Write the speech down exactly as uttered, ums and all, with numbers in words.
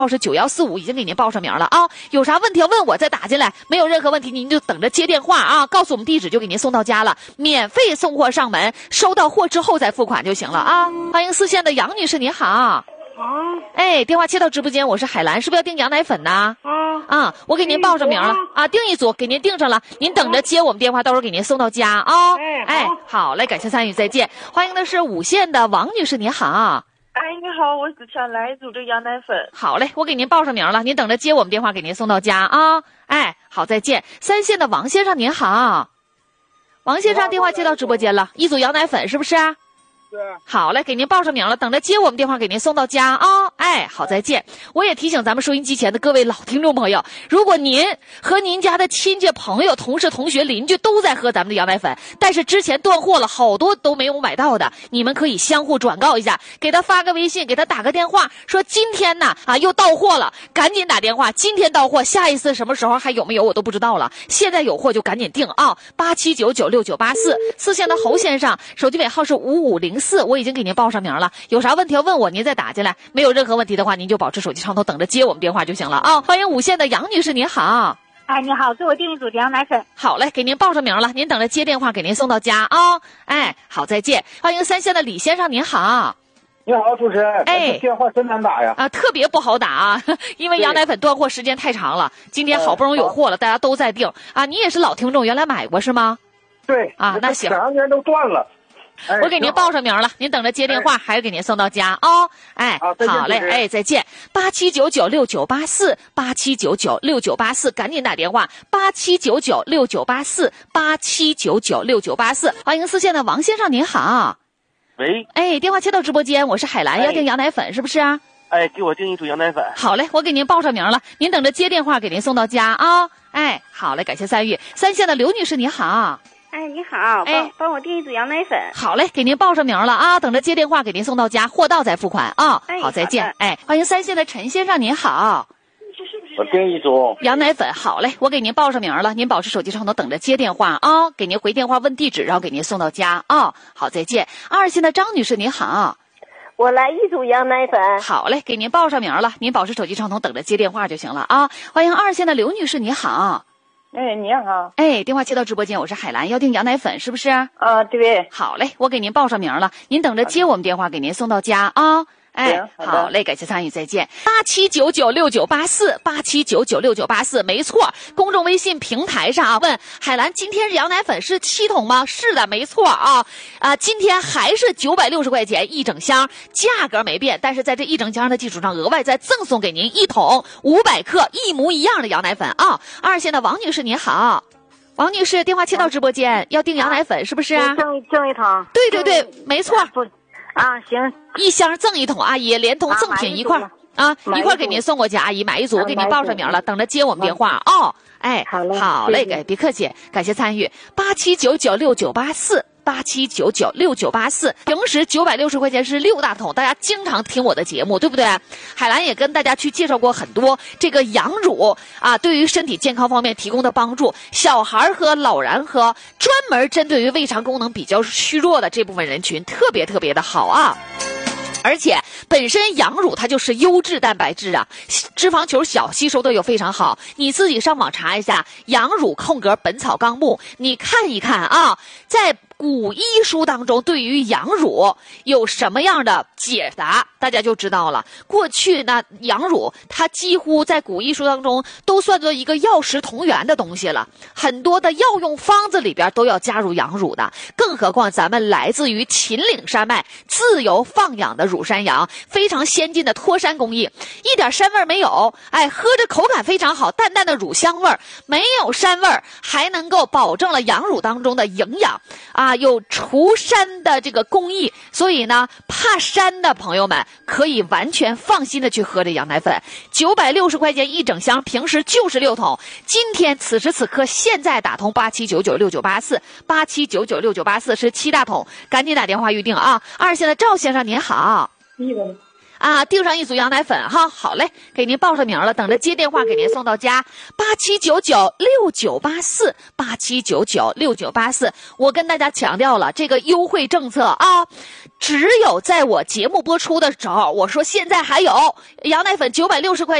号是九幺四五，已经给您报上名了啊。有啥问题要问我再打进来，没有任何问题您就等着接电话啊，告诉我们地址就给您送到家了，免费送货上门，收到货之后再付款就行了啊。欢迎四线的杨女士，您好。啊，哎，电话接到直播间，我是海兰，是不是要订羊奶粉呢？ 啊啊，我给您报上名了啊，订一组给您订上了，您等着接我们电话，到时候给您送到家啊。哎，好嘞，感谢参与，再见。欢迎的是五线的王女士，您好。 哎，你好，我是想来一组这羊奶粉。 好嘞，我给您报上名了，您等着接我们电话，给您送到家啊。哎，好，再见。三线的王先生您好，王先生电话接到直播间了，一组羊奶粉是不是啊？ 对。 好嘞，给您报上名了，等着接我们电话，给您送到家啊。哎，好，再见。我也提醒咱们收音机前的各位老听众朋友，如果您和您家的亲戚朋友、同事、同学、邻居都在喝咱们的羊奶粉，但是之前断货了，好多都没有买到的，你们可以相互转告一下，给他发个微信，给他打个电话，说今天呢啊又到货了，赶紧打电话，今天到货，下一次什么时候还有没有我都不知道了，现在有货就赶紧订啊。八七九九六九八四，四线的侯先生，手机尾号是五五零四，我已经给您报上名了，有啥问题要问我，您再打进来，没有任何问题的话，您就保持手机畅通，等着接我们电话就行了啊。欢迎五线的杨女士，您好。 哎，你好，给我订一组羊奶粉。 好嘞，给您报上名了，您等着接电话，给您送到家啊。哎，好，再见。欢迎三线的李先生，您好。 你好，主持人。 哎， 电话真难打呀。 啊，特别不好打啊，因为羊奶粉断货时间太长了，今天好不容易有货了，大家都在订啊。你也是老听众，原来买过是吗？ 对。 啊，那行。 两年都断了。 哎、我给您报上名了，您等着接电话，还是给您送到家啊、哦？哎，好嘞，哎，再见。八七九九六九八四，八七九九六九八四，赶紧打电话。八七九九六九八四，八七九九六九八四。欢迎四线的王先生，您好。 喂。 哎，电话接到直播间，我是海兰，哎、要订羊奶粉是不是啊？ 哎，给我订一组羊奶粉。 好嘞，我给您报上名了，您等着接电话，给您送到家啊、哦。哎，好嘞，感谢参与。三线的刘女士，您好。 哎，你好， 哎， 帮我订一组羊奶粉。 好嘞，给您报上名了啊，等着接电话给您送到家，货到再付款啊。 哎、 好，再见。哎，欢迎三线的陈先生，您好。 我订一组羊奶粉。好嘞，我给您报上名了，您保持手机畅通，等着接电话啊，给您回电话问地址，然后给您送到家啊。好，再见。二线的张女士，您好。 我来一组羊奶粉。 好嘞，给您报上名了，您保持手机畅通，等着接电话就行了啊。欢迎二线的刘女士，你好。 哎，你好。 哎，电话接到直播间，我是海兰，要订羊奶粉是不是？ 啊，对。 好嘞，我给您报上名了，您等着接我们电话，给您送到家啊。哎，好嘞，感谢参与，再见。八七九九六九八四，八七九九六九八四，没错。公众微信平台上啊，问海兰，今天羊奶粉是七桶吗？是的，没错啊。啊，今天还是九百六十块钱一整箱，价格没变，但是在这一整箱的基础上，额外再赠送给您一桶五百克一模一样的羊奶粉啊。二线的王女士您好。王女士，电话接到直播间，要订羊奶粉是不是啊？ 赠赠一桶。 对对对，没错。 啊，行， 一箱赠一桶，阿姨连同赠品一块儿啊，一块儿给您送过去，阿姨买一组，我给您报上名了，等着接我们电话哦。哎， 好嘞， 好嘞，哎，别客气，感谢参与。八七九九六九八四，八七九九六九八四。平时九百六十块钱是六大桶，大家经常听我的节目，对不对？海兰也跟大家去介绍过很多这个羊乳啊，对于身体健康方面提供的帮助，小孩喝、老人喝，专门针对于胃肠功能比较虚弱的这部分人群，特别特别的好啊。而且本身羊乳它就是优质蛋白质啊，脂肪球小，吸收的又非常好。你自己上网查一下羊乳空格本草纲目，你看一看啊，在古医书当中对于羊乳有什么样的解答，大家就知道了。过去呢，羊乳它几乎在古医书当中都算作一个药食同源的东西了，很多的药用方子里边都要加入羊乳的，更何况咱们来自于秦岭山脉自由放养的乳山羊，非常先进的脱山工艺，一点膻味没有，哎，喝着口感非常好，淡淡的乳香味儿，没有膻味儿，还能够保证了羊乳当中的营养啊，有除膻的这个工艺，所以呢，怕膻的朋友们可以完全放心的去喝这羊奶粉。九百六十块钱一整箱，平时就是六桶，今天此时此刻现在打通八七九九六九八四，八七九九六九八四是七大桶，赶紧打电话预定啊！二线的赵先生您好。 啊，订上一组羊奶粉哈。好嘞，给您报上名了，等着接电话给您送到家。八七九九六九八四，八七九九六九八四。我跟大家强调了这个优惠政策啊，只有在我节目播出的时候，我说现在还有羊奶粉九百六十块